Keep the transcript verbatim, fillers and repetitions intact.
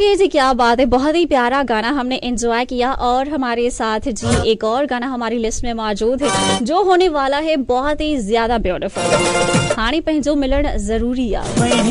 Okay जी, क्या बात है, बहुत ही प्यारा गाना हमने एंजॉय किया। और हमारे साथ जी एक और गाना हमारी लिस्ट में मौजूद है जो होने वाला है बहुत ही ज्यादा ब्यूटीफुल। हाणी पंहिंजो मिलण जरूरी आ।